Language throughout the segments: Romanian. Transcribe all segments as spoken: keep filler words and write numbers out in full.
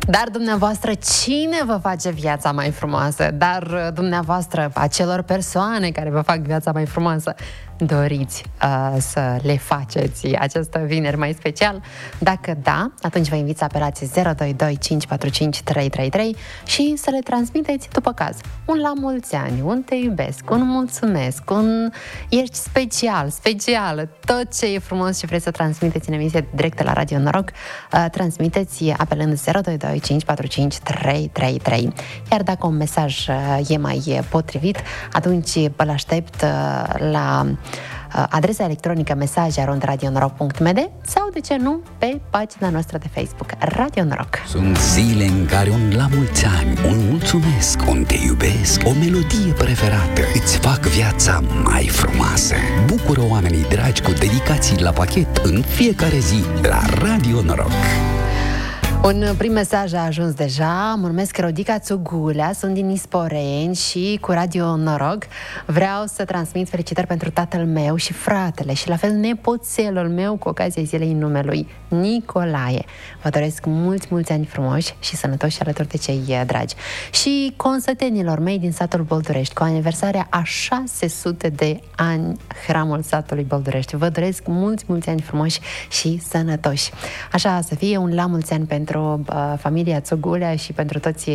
Dar dumneavoastră, cine vă face viața mai frumoasă? Dar dumneavoastră, acelor persoane care vă fac viața mai frumoasă, doriți uh, să le faceți această vineri mai special? Dacă da, atunci vă invit să apelați zero doi doi cinci patru cinci trei trei trei și să le transmiteți după caz. Un la mulți ani, un te iubesc, un mulțumesc, un ești special, specială, tot ce e frumos și vreți să transmiteți în emisie directă la Radio Noroc, uh, transmiteți apelând zero doi doi cinci patru cinci trei trei trei. Iar dacă un mesaj uh, e mai potrivit, atunci îl aștept uh, la adresa electronică mesaje arond radionoroc punct m d sau, de ce nu, pe pagina noastră de Facebook Radio Noroc. Sunt zile în care un la mulți ani, un mulțumesc, un te iubesc, o melodie preferată îți fac viața mai frumoasă. Bucură oamenii dragi cu dedicații la pachet în fiecare zi la Radio Noroc. Un prim mesaj a ajuns deja. Mă numesc Rodica Țugulea, sunt din Isporeni și cu Radio Noroc vreau să transmit felicitări pentru tatăl meu și fratele și la fel nepoțelul meu cu ocazia zilei numelui, Nicolae. Vă doresc mulți, mulți ani frumoși și sănătoși alături de cei dragi. Și consătenilor mei din satul Boldurești, cu aniversarea a șase sute de ani, hramul satului Boldurești. Vă doresc mulți, mulți ani frumoși și sănătoși. Așa să fie, un la mulți ani pentru uh, familia Țogulea și pentru toți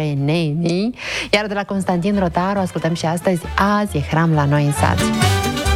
nisporenenii. Iar de la Constantin Rotaru ascultăm și astăzi Azi e hram la noi în sat.